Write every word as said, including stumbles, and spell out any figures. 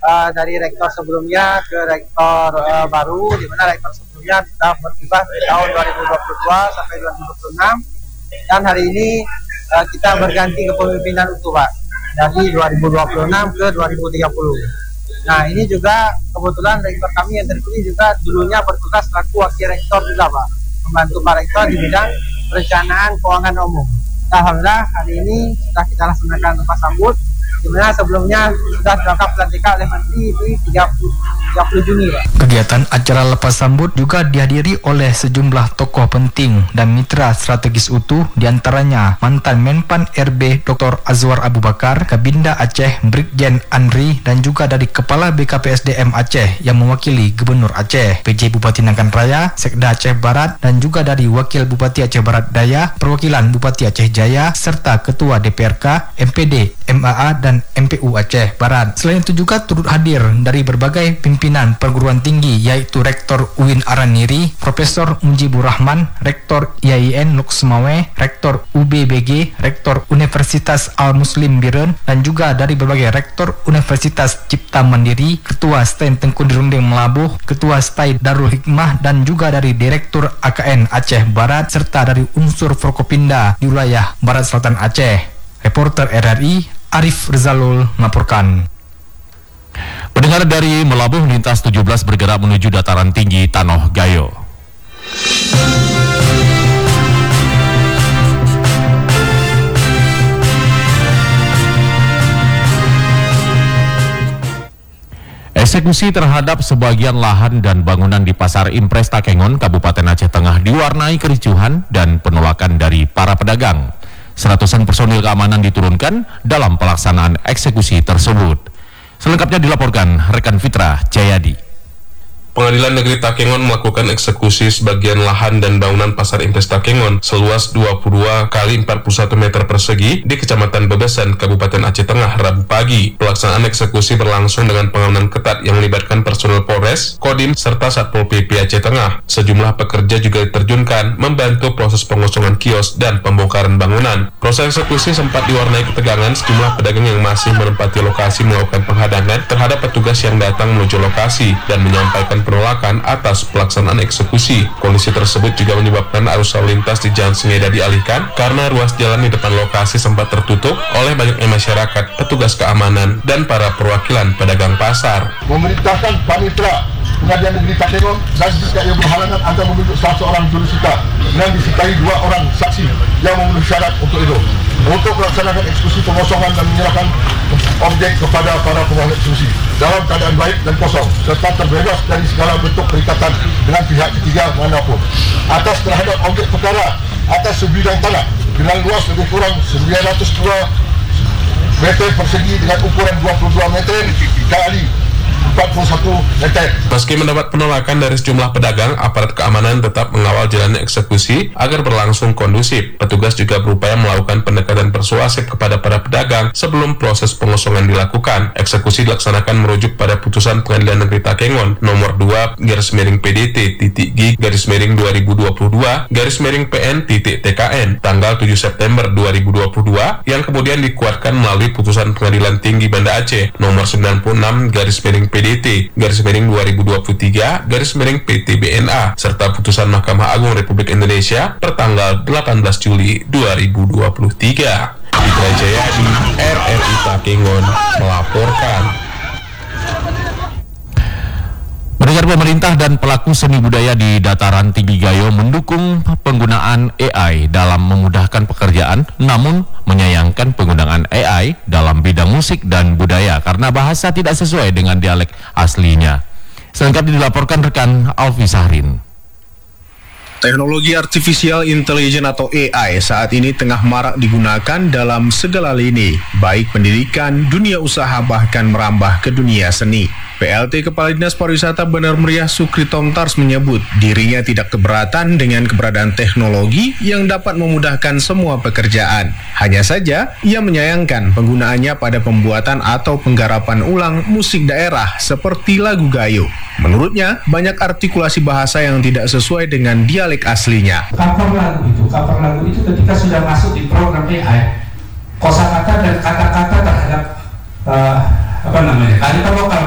uh, dari rektor sebelumnya ke rektor uh, baru, di mana rektor sebelumnya sudah bertugas dari tahun dua ribu dua puluh dua sampai dua ribu dua puluh enam, dan hari ini uh, kita berganti kepemimpinan utuh Pak, dari dua ribu dua puluh enam ke dua ribu tiga puluh. Nah ini juga kebetulan rektor kami yang terpilih juga dulunya bertugas selaku wakil rektor juga Pak, membantu Pak Rektor di bidang perencanaan keuangan umum. Alhamdulillah hari ini sudah kita laksanakan lepas sambut, di mana sebelumnya sudah dilakukan pelantikan oleh Menteri di tiga puluh Juni. Pak. Kegiatan acara lepas sambut juga dihadiri oleh sejumlah tokoh penting dan mitra strategis utuh, diantaranya mantan Menpan R B Doktor Azwar Abu Bakar, Kabinda Aceh Brigjen Andri, dan juga dari Kepala B K P S D M Aceh yang mewakili Gubernur Aceh, P J Bupati Nagan Raya, Sekda Aceh Barat, dan juga dari Wakil Bupati Aceh Barat Daya, Perwakilan Bupati Aceh Jaya, serta Ketua D P R K, M P D, M A A, dan M P U Aceh Barat. Selain itu juga turut hadir dari berbagai pimpinan perguruan tinggi, yaitu Rektor U I N Araniri, Profesor Mujibur Rahman, Rektor I A I N Luxmawe, Rektor U B B G, Rektor Universitas Al-Muslim Biren, dan juga dari berbagai Rektor Universitas Cipta Mandiri, Ketua S T I Tengku Dirunding Melabuh, Ketua S T I Darul Hikmah, dan juga dari Direktur A K N Aceh Barat, serta dari unsur Forkopimda di wilayah Barat Selatan Aceh. Reporter R R I Arif Rizalul melaporkan. Pendengar dari Melabuh, lintas tujuh belas bergerak menuju dataran tinggi Tanoh Gayo. Eksekusi terhadap sebagian lahan dan bangunan di Pasar Impres Takengon, Kabupaten Aceh Tengah diwarnai kericuhan dan penolakan dari para pedagang. Seratusan personil keamanan diturunkan dalam pelaksanaan eksekusi tersebut. Selengkapnya dilaporkan rekan Fitra Jayadi. Pengadilan Negeri Takengon melakukan eksekusi sebagian lahan dan bangunan Pasar Impres Takengon seluas dua puluh dua kali empat puluh satu meter persegi di Kecamatan Bebesan, Kabupaten Aceh Tengah, Rabu pagi. Pelaksanaan eksekusi berlangsung dengan pengamanan ketat yang melibatkan personel Polres, Kodim, serta Satpol P P Aceh Tengah. Sejumlah pekerja juga diterjunkan membantu proses pengosongan kios dan pembongkaran bangunan. Proses eksekusi sempat diwarnai ketegangan. Sejumlah pedagang yang masih menempati lokasi melakukan penghadangan terhadap petugas yang datang menuju lokasi dan menyampaikan penolakan atas pelaksanaan eksekusi. Kondisi tersebut juga menyebabkan arus lalu lintas di Jalan Sengeda dialihkan karena ruas jalan di depan lokasi sempat tertutup oleh banyaknya masyarakat, petugas keamanan, dan para perwakilan pedagang pasar. Memerintahkan panitera Pengadilan Negeri Takengon dan jika ia berhalangan anda menunjuk salah seorang jurusita dan disertai dua orang saksi yang memenuhi syarat untuk itu, untuk melaksanakan eksekusi pengosongan dan menyerahkan objek kepada para pemohon eksekusi dalam keadaan baik dan kosong serta terbebas dari segala bentuk perikatan dengan pihak ketiga manapun. Atas terhadap objek perkara atas sebidang tanah dengan luas lebih kurang sembilan ratus dua meter persegi dengan ukuran dua puluh dua meter kali empat puluh satu meter. Meski mendapat penolakan dari sejumlah pedagang, aparat keamanan tetap mengawal jalannya eksekusi agar berlangsung kondusif. Petugas juga berupaya melakukan pendekatan persuasif kepada para pedagang sebelum proses pengosongan dilakukan. Eksekusi dilaksanakan merujuk pada putusan Pengadilan Negeri Takengon nomor dua garis miring P D T titik G garis miring dua ribu dua puluh dua garis miring P N titik T K N tanggal tujuh September dua ribu dua puluh dua yang kemudian dikuatkan melalui putusan Pengadilan Tinggi Banda Aceh nomor sembilan puluh enam garis miring P D T garis miring dua ribu dua puluh tiga garis miring P T B N A serta putusan Mahkamah Agung Republik Indonesia pertanggal delapan belas Juli dua ribu dua puluh tiga. Fitra Jayadi, R R I Takengon melaporkan. Pendengar, pemerintah dan pelaku seni budaya di dataran tinggi Gayo mendukung penggunaan A I dalam memudahkan pekerjaan, namun menyayangkan penggunaan A I dalam bidang musik dan budaya karena bahasa tidak sesuai dengan dialek aslinya. Selengkapnya dilaporkan rekan Alfi Sahrin. Teknologi Artificial Intelligence atau A I saat ini tengah marak digunakan dalam segala lini, baik pendidikan, dunia usaha, bahkan merambah ke dunia seni. P L T Kepala Dinas Pariwisata Benar Meriah Sukri Tomtars menyebut dirinya tidak keberatan dengan keberadaan teknologi yang dapat memudahkan semua pekerjaan. Hanya saja, ia menyayangkan penggunaannya pada pembuatan atau penggarapan ulang musik daerah seperti lagu Gayo. Menurutnya, banyak artikulasi bahasa yang tidak sesuai dengan dialek aslinya. Cover lagu itu, cover lagu itu ketika sudah masuk di program A I, kosakata dan kata-kata terhadap uh, apa namanya, kalimat lokal